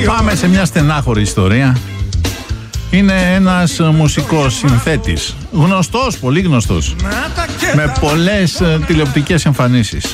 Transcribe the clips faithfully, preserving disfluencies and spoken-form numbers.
Πάμε σε μια στενάχωρη ιστορία. Είναι ένας μουσικός συνθέτης, γνωστός, πολύ γνωστός, με πολλές ε, τηλεοπτικές εμφανίσεις,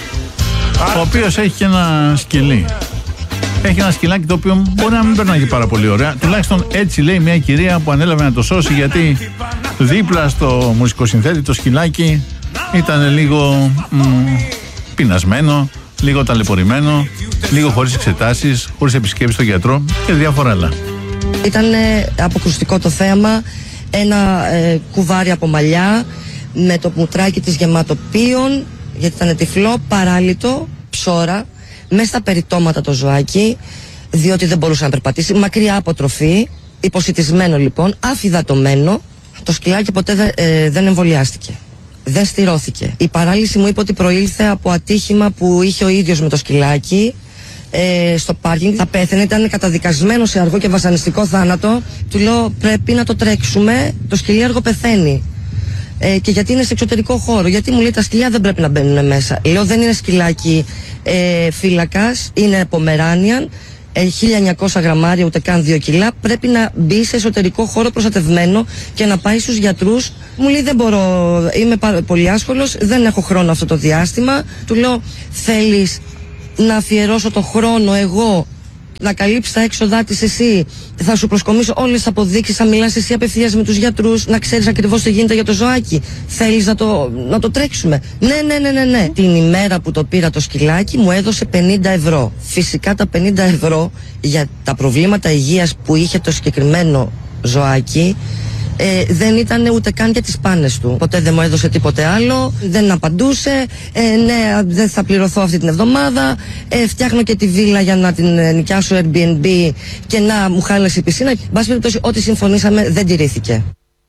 ο οποίος έχει και ένα σκυλί. Έχει ένα σκυλάκι το οποίο μπορεί να μην περνάει πάρα πολύ ωραία. Τουλάχιστον έτσι λέει μια κυρία που ανέλαβε να το σώσει, γιατί δίπλα στο μουσικοσυνθέτη το σκυλάκι ήταν λίγο μ, πεινασμένο, λίγο ταλαιπωρημένο, λίγο χωρίς εξετάσεις, χωρίς επισκέψεις στον γιατρό και διάφορα άλλα. Ήταν αποκρουστικό το θέαμα, ένα ε, κουβάρι από μαλλιά με το μουτράκι της γεμάτο πίον, γιατί ήταν τυφλό, παράλυτο, ψώρα, μέσα στα περιτώματα το ζωάκι, διότι δεν μπορούσε να περπατήσει, μακριά από τροφή, υποσιτισμένο λοιπόν, αφυδατωμένο. Το σκυλάκι ποτέ δε, ε, δεν εμβολιάστηκε. Δεν στηρώθηκε. Η παράλυση μου είπε ότι προήλθε από ατύχημα που είχε ο ίδιος με το σκυλάκι ε, στο πάρκινγκ. Θα πέθαινε, ήταν καταδικασμένο σε αργό και βασανιστικό θάνατο. Του λέω πρέπει να το τρέξουμε, το σκυλί αργό πεθαίνει. Ε, και γιατί είναι σε εξωτερικό χώρο, γιατί μου λέει τα σκυλιά δεν πρέπει να μπαίνουν μέσα. Λέω δεν είναι σκυλάκι ε, φύλακας, είναι Πομεράνιαν, ε, χίλια εννιακόσια γραμμάρια, ούτε καν δύο κιλά. Πρέπει να μπει σε εσωτερικό χώρο προστατευμένο και να πάει στους γιατρούς. Μου λέει δεν μπορώ, είμαι πάρα, πολύ άσχολος, δεν έχω χρόνο αυτό το διάστημα. Του λέω θέλεις να αφιερώσω το χρόνο εγώ να καλύψει τα έξοδά της εσύ, θα σου προσκομίσω όλες τις αποδείξεις, θα μιλάς εσύ απευθείας με τους γιατρούς, να ξέρεις ακριβώς τι γίνεται για το ζωάκι. Θέλεις να το, να το τρέξουμε? Ναι, ναι, ναι, ναι, ναι. Την ημέρα που το πήρα το σκυλάκι μου έδωσε πενήντα ευρώ. Φυσικά τα πενήντα ευρώ για τα προβλήματα υγείας που είχε το συγκεκριμένο ζωάκι Ε, δεν ήταν ούτε καν για τις πάνες του. Ποτέ δεν μου έδωσε τίποτε άλλο, δεν απαντούσε. Ε, ναι, δεν θα πληρωθώ αυτή την εβδομάδα. Ε, φτιάχνω και τη βίλα για να την ε, νοικιάσω Airbnb και να μου χάλασε η πισίνα. Εν πάση περιπτώσει, ό,τι συμφωνήσαμε δεν τηρήθηκε.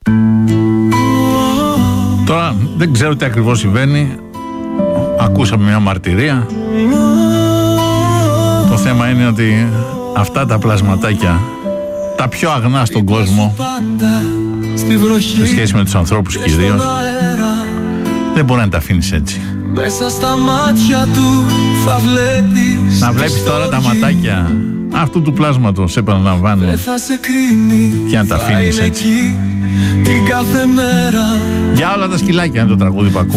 Τώρα δεν ξέρω τι ακριβώς συμβαίνει. Ακούσαμε μια μαρτυρία. Το θέμα είναι ότι αυτά τα πλασματάκια, τα πιο αγνά στον κόσμο, σε σχέση με τους ανθρώπους κυρίως, δεν μπορεί να τα αφήνεις έτσι. Μέσα στα μάτια του θα βλέπεις. Να βλέπεις τώρα τα ματάκια αυτού του πλάσματος, επαναλαμβάνω, και να τα αφήνεις έτσι. Την κάθε μέρα. Για όλα τα σκυλάκια είναι το τραγούδι που ακούμε.